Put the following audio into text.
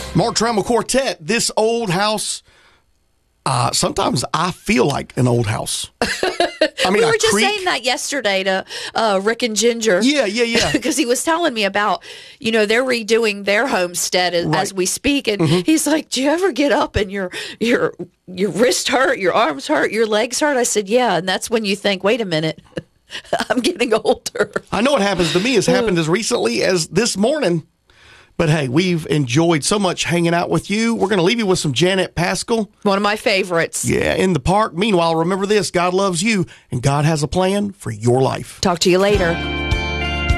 Mark Trammell Quartet, this old house. Sometimes I feel like an old house. I mean, we were just saying that yesterday to Rick and Ginger. Yeah. Because he was telling me about, they're redoing their homestead as we speak. And he's like, do you ever get up and your wrist hurt, your arms hurt, your legs hurt? I said, yeah. And that's when you think, wait a minute, I'm getting older. I know what happens to me has happened as recently as this morning. But hey, we've enjoyed so much hanging out with you. We're going to leave you with some Janet Paschal. One of my favorites. Yeah, in the park. Meanwhile, remember this, God loves you, and God has a plan for your life. Talk to you later.